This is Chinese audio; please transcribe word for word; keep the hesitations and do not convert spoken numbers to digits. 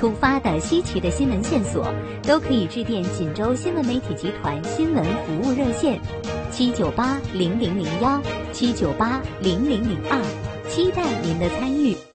突发的、稀奇的新闻线索，都可以致电锦州新闻媒体集团新闻服务热线七九八零零零幺七九八零零零二，期待您的参与。